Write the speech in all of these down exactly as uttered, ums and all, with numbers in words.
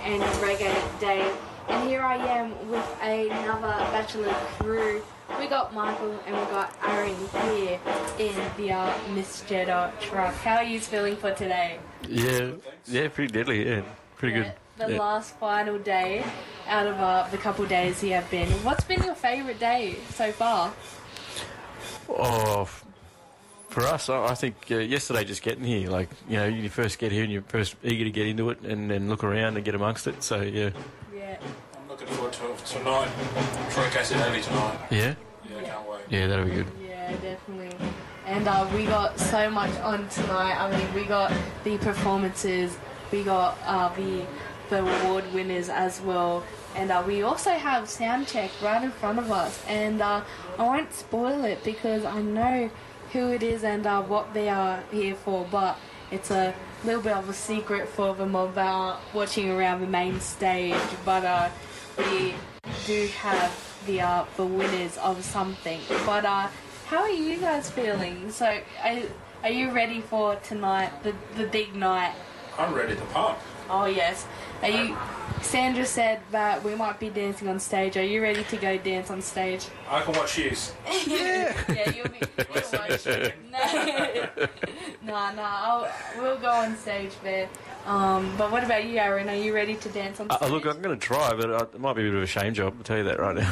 and Reggae Day. And here I am with another Bachelor crew. We got Michael and we got Aaron here in the uh, Miss Jeddah truck. How are you feeling for today? Yeah, yeah, pretty deadly, yeah, pretty Yeah, good. The yeah. last final day out of uh, the couple days you have been. What's been your favourite day so far? Oh, f- for us, I I think uh, yesterday just getting here, like, you know, you first get here and you're first eager to get into it and then look around and get amongst it, so, yeah. Yeah. I'm looking forward to it tonight. Troy Cassidy tonight. Yeah? Yeah, can't wait. Yeah, that'll be good. Yeah, definitely. And uh, we got so much on tonight. I mean, we got the performances, we got uh, the the award winners as well, and uh, we also have Soundcheck right in front of us. And uh, I won't spoil it because I know who it is and uh, what they are here for, but it's a little bit of a secret for the mob that are watching around the main stage. But uh, we do have the uh, the winners of something. But uh, how are you guys feeling? So, are, are you ready for tonight, the the big night? I'm ready to pump. Oh yes. Are you? Sandra said that we might be dancing on stage. Are you ready to go dance on stage? I can watch yous. Yeah. Yeah, you'll be. You'll watch it. No, no, no. I'll, we'll go on stage there. Um, but what about you, Aaron? Are you ready to dance on stage? Uh, look, I'm going to try, but uh, it might be a bit of a shame job, I'll tell you that right now.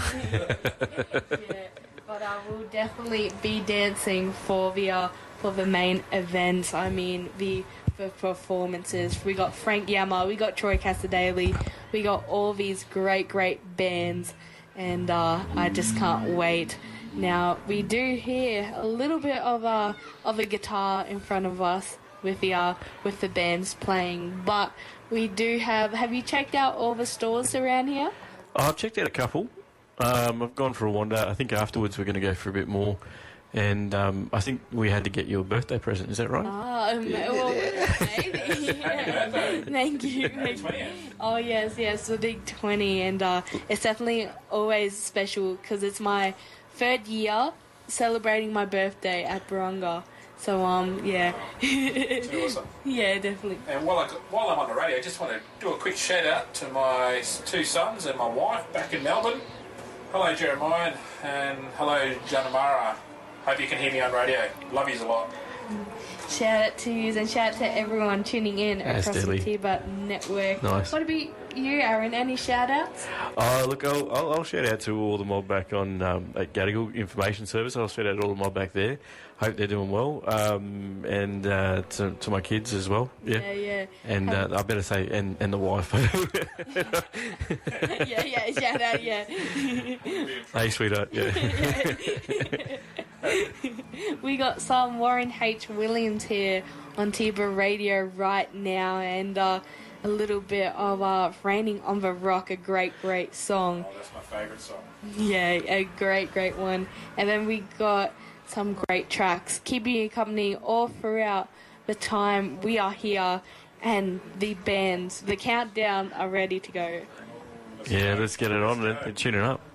Yeah, but I will definitely be dancing for the uh, for the main events. I mean the the performances. We got Frank Yammer, we got Troy Cassidy, we got all these great great bands, and uh, I just can't wait. Now we do hear a little bit of a of a guitar in front of us with the uh, with the bands playing, but we do have. Have you checked out all the stores around here? Oh, I've checked out a couple. Um, I've gone for a wander. I think afterwards we're going to go for a bit more. And um, I think we had to get you a birthday present. Is that right? Ah, um, well, maybe. Yeah. Thank you. Thank you. Oh, yes, yes, the big twenty. And uh, it's definitely always special because it's my third year celebrating my birthday at Barunga. So, um, yeah. Awesome. Yeah, definitely. And while, I, while I'm on the radio, I just want to do a quick shout out to my two sons and my wife back in Melbourne. Hello, Jeremiah, and hello, Janamara. Hope you can hear me on radio. Love yous a lot. Shout out to you and shout out to everyone tuning in That's across deadly. the T-Butt network. Nice. What about you, Aaron? Any shout outs? Oh, look, I'll, I'll, I'll shout out to all the mob back on um, at Gadigal Information Service. I'll shout out to all the mob back there. Hope they're doing well. Um, and uh, to, to my kids as well. Yeah, Yeah, yeah. And uh, I better say, and, and the wife. yeah, yeah, shout out, yeah. Hey, sweetheart. Yeah. We got some Warren H. Williams here on Tiba Radio right now, and uh, a little bit of uh, Raining on the Rock, a great, great song. Oh, that's my favourite song. Yeah, a great, great one. And then we got some great tracks, keeping you company all throughout the time we are here, and the bands, the countdown are ready to go. Yeah, let's get it on and, and tune it up.